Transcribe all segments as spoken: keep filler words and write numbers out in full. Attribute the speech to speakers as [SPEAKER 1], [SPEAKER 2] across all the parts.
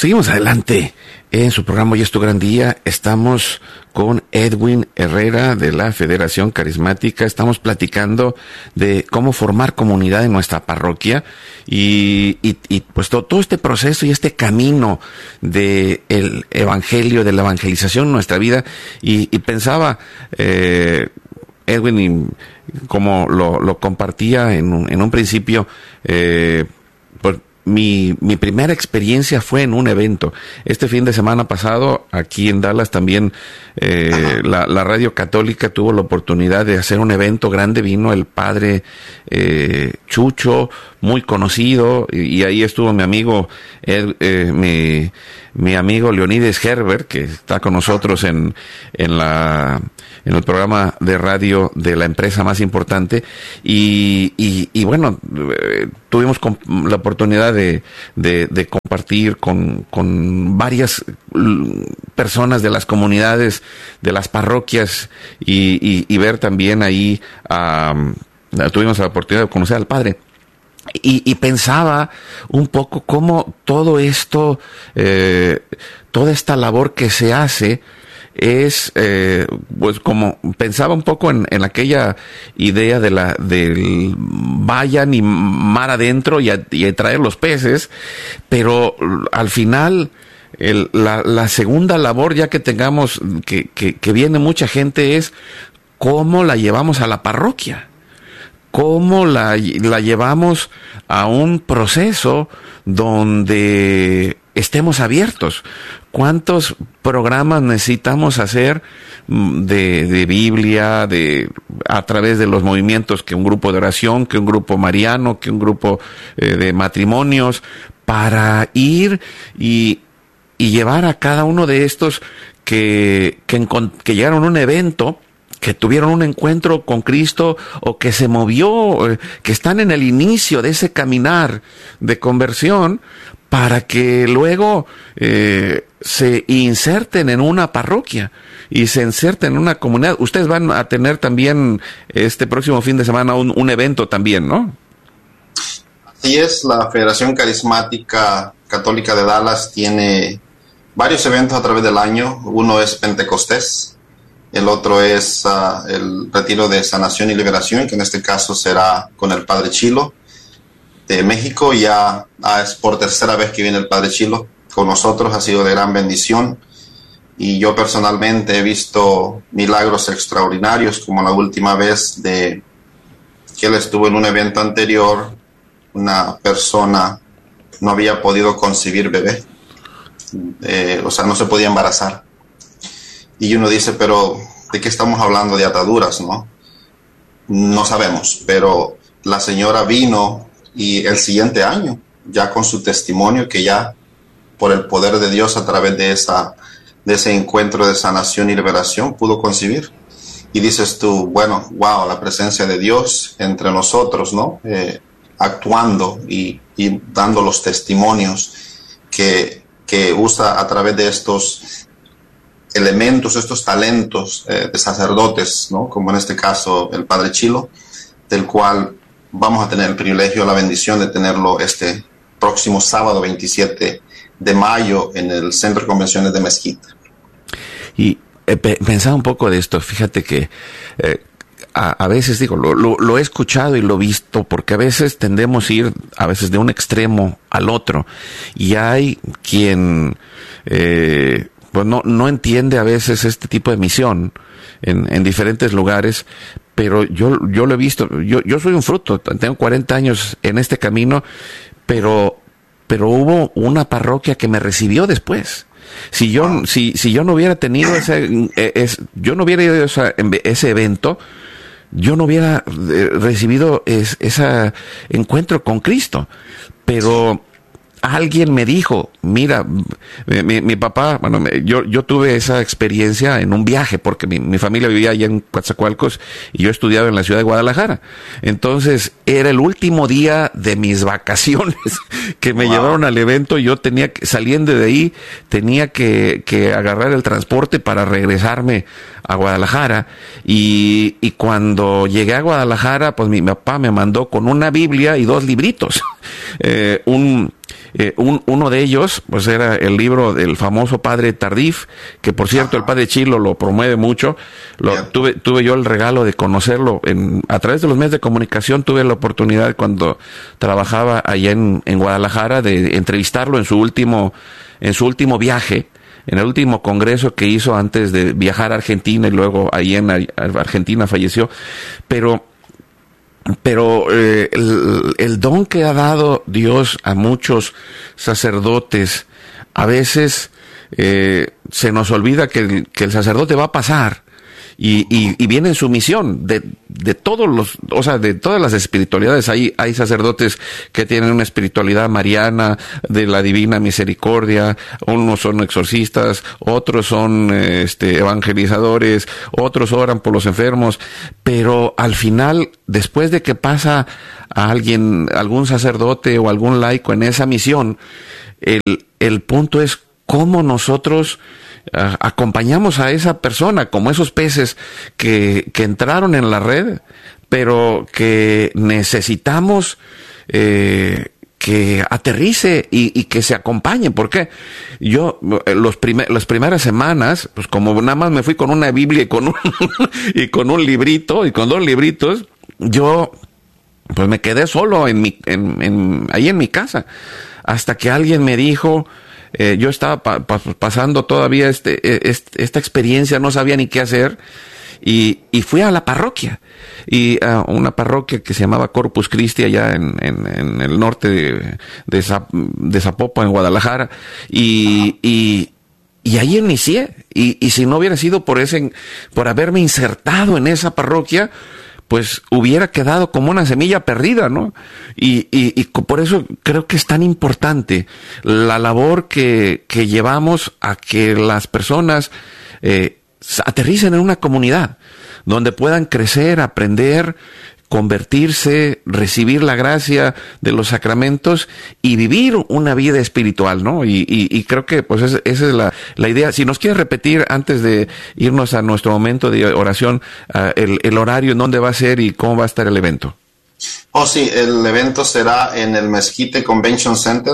[SPEAKER 1] Seguimos adelante en su programa Hoy es tu gran día. Estamos con Edwin Herrera de la Federación Carismática. Estamos platicando de cómo formar comunidad en nuestra parroquia y, y, y pues todo, todo este proceso y este camino de el evangelio, de la evangelización en nuestra vida. Y, y pensaba, eh, Edwin, y como lo, lo compartía en un, en un principio, eh, pues Mi, mi primera experiencia fue en un evento. Este fin de semana pasado, aquí en Dallas también, eh, la, la Radio Católica tuvo la oportunidad de hacer un evento grande. Vino el padre eh, Chucho, muy conocido, y, y ahí estuvo mi amigo, Ed, eh, mi, mi amigo Leonides Herbert, que está con nosotros en, en la, en el programa de radio de la empresa más importante, y, y, y bueno, eh, tuvimos la oportunidad de, de, de compartir con, con varias personas de las comunidades, de las parroquias, y, y, y ver también ahí, um, tuvimos la oportunidad de conocer al padre. Y, y pensaba un poco cómo todo esto, eh, toda esta labor que se hace es, eh, pues como pensaba un poco en, en aquella idea de la del vayan y mar adentro y a, y a traer los peces, pero al final el, la, la segunda labor, ya que tengamos que, que, que viene mucha gente, es cómo la llevamos a la parroquia. ¿Cómo la, la llevamos a un proceso donde estemos abiertos? ¿Cuántos programas necesitamos hacer de, de Biblia, de a través de los movimientos, que un grupo de oración, que un grupo mariano, que un grupo eh, de matrimonios, para ir y, y llevar a cada uno de estos que, que, que llegaron a un evento, que tuvieron un encuentro con Cristo, o que se movió, que están en el inicio de ese caminar de conversión, para que luego eh, se inserten en una parroquia y se inserten en una comunidad. Ustedes van a tener también este próximo fin de semana un, un evento también, ¿no?
[SPEAKER 2] Así es, la Federación Carismática Católica de Dallas tiene varios eventos a través del año. Uno es Pentecostés. El otro es uh, el retiro de sanación y liberación, que en este caso será con el Padre Chilo de México. Ya uh, es por tercera vez que viene el Padre Chilo con nosotros, ha sido de gran bendición. Y yo personalmente he visto milagros extraordinarios, como la última vez de que él estuvo en un evento anterior. Una persona no había podido concebir bebé, eh, o sea, no se podía embarazar. Y uno dice, pero ¿de qué estamos hablando? De ataduras, ¿no? No sabemos, pero la señora vino y el siguiente año, ya con su testimonio, que ya por el poder de Dios a través de, esa, de ese encuentro de sanación y liberación pudo concebir. Y dices tú, bueno, wow, la presencia de Dios entre nosotros, ¿no? Eh, actuando y, y dando los testimonios que, que usa a través de estos elementos, estos talentos eh, de sacerdotes, ¿no? Como en este caso el Padre Chilo, del cual vamos a tener el privilegio, la bendición de tenerlo este próximo sábado veintisiete de mayo en el Centro de Convenciones de Mezquita.
[SPEAKER 1] Y eh, pensaba un poco de esto, fíjate que eh, a, a veces digo, lo, lo, lo he escuchado y lo he visto, porque a veces tendemos a ir a veces de un extremo al otro, y hay quien eh, pues no, no entiende a veces este tipo de misión en, en diferentes lugares, pero yo, yo lo he visto. Yo, yo soy un fruto, tengo cuarenta años en este camino, pero, pero hubo una parroquia que me recibió después. Si yo, si, si yo no hubiera tenido ese, es, yo no hubiera ido a esa, ese evento, yo no hubiera recibido es, ese encuentro con Cristo. Pero alguien me dijo, mira, mi, mi papá, bueno, yo, yo tuve esa experiencia en un viaje, porque mi, mi familia vivía allá en Coatzacoalcos y yo estudiaba en la ciudad de Guadalajara. Entonces, era el último día de mis vacaciones que me wow. llevaron al evento. Yo tenía que, saliendo de ahí, tenía que, que agarrar el transporte para regresarme a Guadalajara. Y, y cuando llegué a Guadalajara, pues mi papá me mandó con una Biblia y dos libritos. eh, un Eh, un, uno de ellos, pues era el libro del famoso Padre Tardif, que por cierto el Padre Chilo lo promueve mucho. Lo, yeah. tuve, tuve yo el regalo de conocerlo en, a través de los medios de comunicación. Tuve la oportunidad cuando trabajaba allá en, en Guadalajara de entrevistarlo en su último, en su último viaje, en el último congreso que hizo antes de viajar a Argentina, y luego ahí en Argentina falleció. Pero Pero eh, el, el don que ha dado Dios a muchos sacerdotes, a veces eh, se nos olvida que el, que el sacerdote va a pasar y, y, y viene en su misión de, de todos los, o sea, de todas las espiritualidades. Hay, hay sacerdotes que tienen una espiritualidad mariana, de la divina misericordia, unos son exorcistas, otros son este, evangelizadores, otros oran por los enfermos, pero al final, después de que pasa a alguien, algún sacerdote o algún laico en esa misión, el, el punto es cómo nosotros Uh, acompañamos a esa persona, como esos peces que, que entraron en la red, pero que necesitamos eh, que aterrice y, y que se acompañe. Porque yo, los primer, las primeras semanas, pues como nada más me fui con una Biblia y con un, y con un librito y con dos libritos, yo pues me quedé solo en mi, en, en, ahí en mi casa, hasta que alguien me dijo. Eh, yo estaba pa, pa, pasando todavía este, este, esta experiencia, no sabía ni qué hacer, y, y fui a la parroquia, y a una parroquia que se llamaba Corpus Christi allá en, en, en el norte de, de, Zap, de Zapopan, en Guadalajara, y, y, y ahí inicié, y, y si no hubiera sido por ese, por haberme insertado en esa parroquia, pues hubiera quedado como una semilla perdida, ¿no? Y, y, y por eso creo que es tan importante la labor que, que llevamos a que las personas eh, aterricen en una comunidad donde puedan crecer, aprender, convertirse, recibir la gracia de los sacramentos y vivir una vida espiritual, ¿no? Y, y, y creo que pues esa, esa es la, la idea. Si nos quieres repetir antes de irnos a nuestro momento de oración, uh, el, el horario, en dónde va a ser y cómo va a estar el evento.
[SPEAKER 2] Oh, sí, el evento será en el Mezquite Convention Center,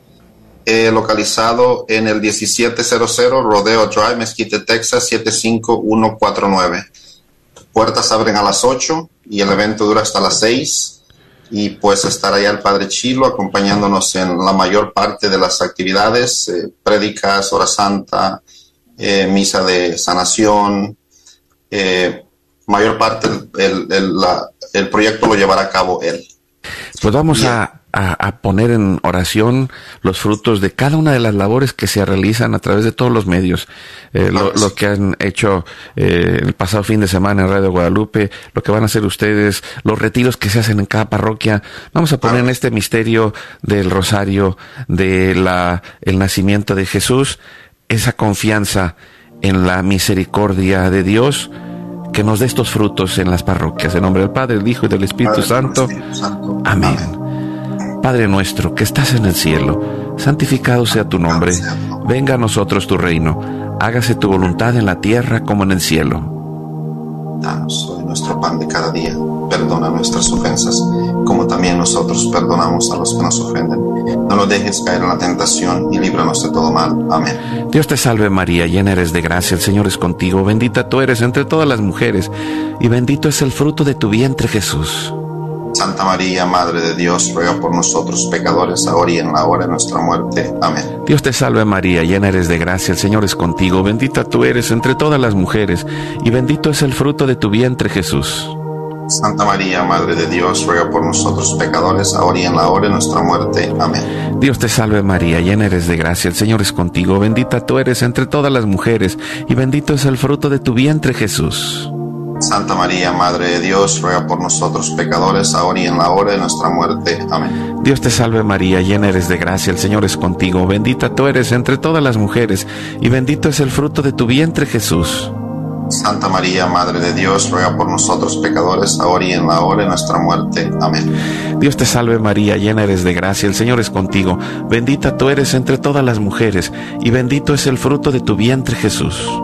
[SPEAKER 2] eh, localizado en el diecisiete cero cero Rodeo Drive, Mezquite, Texas, siete cinco uno cuatro nueve. Puertas abren a las ocho y el evento dura hasta las seis, y pues estará allá el Padre Chilo acompañándonos en la mayor parte de las actividades, eh, prédicas, hora santa, eh, misa de sanación, eh, mayor parte el, el, la, el proyecto lo llevará a cabo él.
[SPEAKER 1] Pues vamos a, a, a poner en oración los frutos de cada una de las labores que se realizan a través de todos los medios. Eh, lo, lo que han hecho eh, el pasado fin de semana en Radio Guadalupe, lo que van a hacer ustedes, los retiros que se hacen en cada parroquia. Vamos a poner en este misterio del rosario, de la el nacimiento de Jesús, esa confianza en la misericordia de Dios, que nos dé estos frutos en las parroquias. En nombre del Padre, del Hijo y del Espíritu Santo. Amén. Padre nuestro, que estás en el cielo, santificado sea tu nombre. Venga a nosotros tu reino. Hágase tu voluntad en la tierra como en el cielo.
[SPEAKER 2] Danos hoy nuestro pan de cada día. Perdona nuestras ofensas, como también nosotros perdonamos a los que nos ofenden. No nos dejes caer en la tentación y líbranos de todo mal. Amén.
[SPEAKER 1] Dios te salve María, llena eres de gracia, el Señor es contigo. Bendita tú eres entre todas las mujeres, y bendito es el fruto de tu vientre, Jesús.
[SPEAKER 2] Santa María, Madre de Dios, ruega por nosotros pecadores, ahora y en la hora de nuestra muerte. Amén.
[SPEAKER 1] Dios te salve María, llena eres de gracia, el Señor es contigo. Bendita tú eres entre todas las mujeres, y bendito es el fruto de tu vientre, Jesús.
[SPEAKER 2] Santa María, Madre de Dios, ruega por nosotros pecadores, ahora y en la hora de nuestra muerte. Amén.
[SPEAKER 1] Dios te salve María, llena eres de gracia, el Señor es contigo. Bendita tú eres entre todas las mujeres, y bendito es el fruto de tu vientre, Jesús.
[SPEAKER 2] Santa María, Madre de Dios, ruega por nosotros pecadores, ahora y en la hora de nuestra muerte. Amén.
[SPEAKER 1] Dios te salve María, llena eres de gracia, el Señor es contigo. Bendita tú eres entre todas las mujeres, y bendito es el fruto de tu vientre, Jesús.
[SPEAKER 2] Santa María, Madre de Dios, ruega por nosotros pecadores, ahora y en la hora de nuestra muerte. Amén.
[SPEAKER 1] Dios te salve María, llena eres de gracia, el Señor es contigo. Bendita tú eres entre todas las mujeres, y bendito es el fruto de tu vientre, Jesús.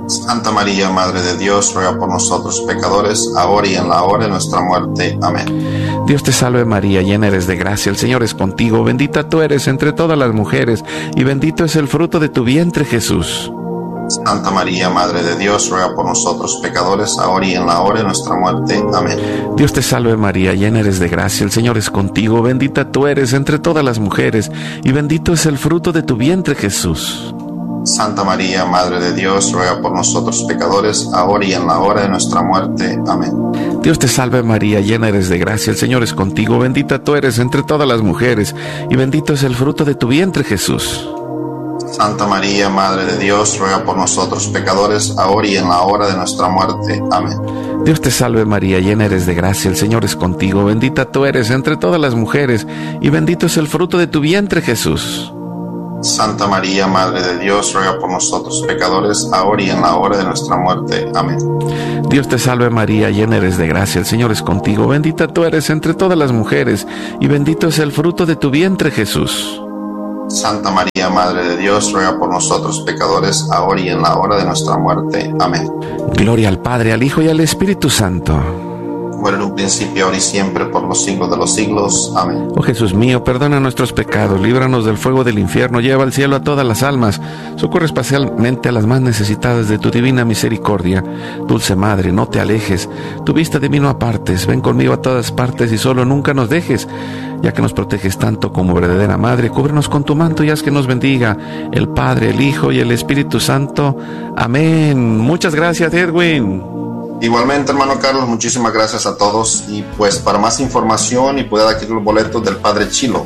[SPEAKER 2] Santa María, Madre de Dios, ruega por nosotros pecadores, ahora y en la hora de nuestra muerte. Amén.
[SPEAKER 1] Dios te salve María, llena eres de gracia, el Señor es contigo, bendita tú eres entre todas las mujeres, y bendito es el fruto de tu vientre, Jesús.
[SPEAKER 2] Santa María, Madre de Dios, ruega por nosotros pecadores, ahora y en la hora de nuestra muerte. Amén.
[SPEAKER 1] Dios te salve María, llena eres de gracia, el Señor es contigo, bendita tú eres entre todas las mujeres, y bendito es el fruto de tu vientre, Jesús.
[SPEAKER 2] Santa María, Madre de Dios, ruega por nosotros pecadores, ahora y en la hora de nuestra muerte. Amén.
[SPEAKER 1] Dios te salve María, llena eres de gracia, el Señor es contigo, bendita tú eres entre todas las mujeres, y bendito es el fruto de tu vientre, Jesús.
[SPEAKER 2] Santa María, Madre de Dios, ruega por nosotros pecadores, ahora y en la hora de nuestra muerte. Amén.
[SPEAKER 1] Dios te salve María, llena eres de gracia, el Señor es contigo, bendita tú eres entre todas las mujeres, y bendito es el fruto de tu vientre, Jesús.
[SPEAKER 2] Santa María, Madre de Dios, ruega por nosotros pecadores, ahora y en la hora de nuestra muerte. Amén.
[SPEAKER 1] Dios te salve María, llena eres de gracia, el Señor es contigo, bendita tú eres entre todas las mujeres, y bendito es el fruto de tu vientre, Jesús.
[SPEAKER 2] Santa María, Madre de Dios, ruega por nosotros pecadores, ahora y en la hora de nuestra muerte. Amén.
[SPEAKER 1] Gloria al Padre, al Hijo y al Espíritu Santo.
[SPEAKER 2] Como en un principio, ahora y siempre, por los siglos de los siglos. Amén.
[SPEAKER 1] Oh Jesús mío, perdona nuestros pecados, líbranos del fuego del infierno, lleva al cielo a todas las almas, socorre especialmente a las más necesitadas de tu divina misericordia. Dulce Madre, no te alejes, tu vista de mí no apartes, ven conmigo a todas partes y solo nunca nos dejes. Ya que nos proteges tanto como verdadera Madre, cúbrenos con tu manto y haz que nos bendiga el Padre, el Hijo y el Espíritu Santo. Amén. Muchas gracias, Edwin.
[SPEAKER 2] Igualmente, hermano Carlos, muchísimas gracias a todos. Y pues para más información y poder adquirir los boletos del Padre Chilo.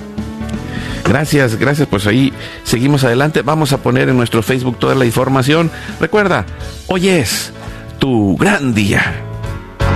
[SPEAKER 1] Gracias, gracias. Pues ahí seguimos adelante. Vamos a poner en nuestro Facebook toda la información. Recuerda, hoy es tu gran día.